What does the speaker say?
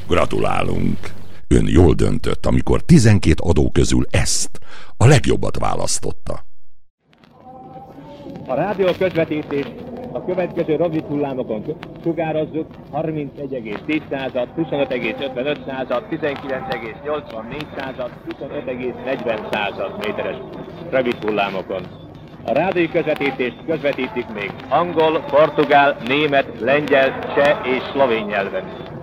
Gratulálunk! Ön jól döntött, amikor 12 adó közül ezt, a legjobbat választotta. A rádió közvetítés a következő rövid hullámokon sugározzuk: 31,10, 25,55, 19,84, 25,40 méteres rövid hullámokon. A rádió közvetítést közvetítik még angol, portugál, német, lengyel, cseh és szlovén nyelven.